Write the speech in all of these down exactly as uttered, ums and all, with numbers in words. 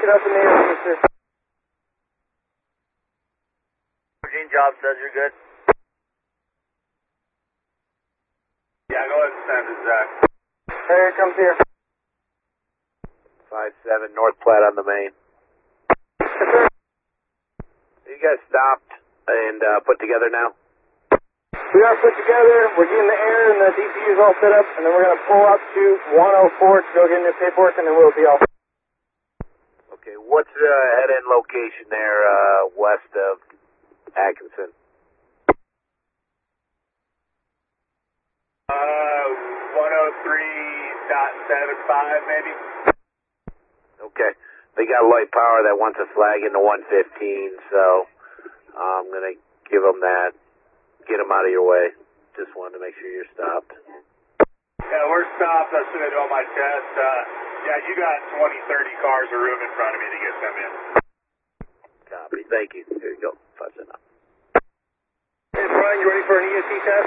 it up in the air, mister. Eugene Job says you're good. Yeah, go ahead and send it, Zach. Here it comes here. five seven North Platte on the main. Yes, sir. You guys stopped and uh, put together now? We are put together, we're getting the air and the D C U is all set up, and then we're going to pull up to one oh four to go get into paperwork, and then we'll be off. Okay, what's the head-end location there uh, west of Atkinson? Uh, one oh three point seven five maybe? Okay, they got light power that wants a flag into one fifteen, so I'm going to give them that. Get them out of your way. Just wanted to make sure you're stopped. Yeah, we're stopped. That's what I do on my test. Uh, yeah, you got twenty, thirty cars of room in front of me to get them in. Copy. Thank you. Here you go. Five seven. Hey, Brian, you ready for an E S C test?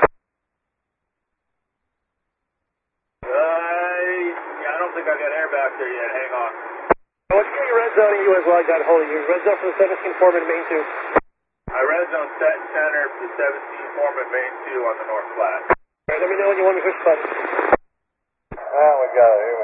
Uh, yeah, I don't think I got air back there yet. Hang on. Let's get your red zone and you as well. I got a hold of you. Red zone for the seventeen Foreman main two. I red zone set and center for the seventeen Foreman main two on the North Platte. All right, let me know when you want me to push the button. Oh, we got it. Here we